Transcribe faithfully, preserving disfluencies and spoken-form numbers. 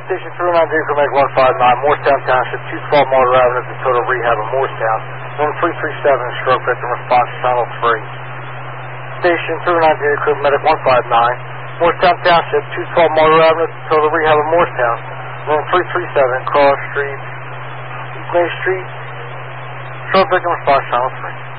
Station three nine zero, Medic one five nine, Morristown Township, two twelve Martyr Avenue, the total rehab of Morristown. Room three three seven, stroke victim response, channel three. Station three nine zero, Medic one five nine, Morristown Township, two twelve Martyr Avenue, the total rehab of Morristown. Room three three seven, Cross Street, East Main Street, stroke victim response, channel three.